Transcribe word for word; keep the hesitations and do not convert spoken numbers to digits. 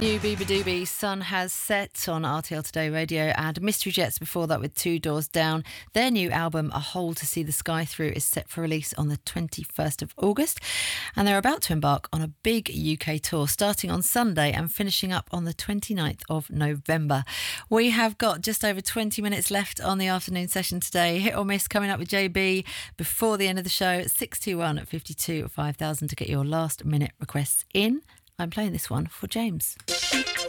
New Bieber Doobie, Sun Has Set on R T L Today Radio, and Mystery Jets before that with Two Doors Down. Their new album, A Hole to See the Sky Through, is set for release on the twenty-first of August, and they're about to embark on a big U K tour starting on Sunday and finishing up on the twenty-ninth of November. We have got just over twenty minutes left on the afternoon session today. Hit or miss coming up with J B before the end of the show. Six two one fifty-two five thousand to get your last minute requests in. I'm playing this one for James.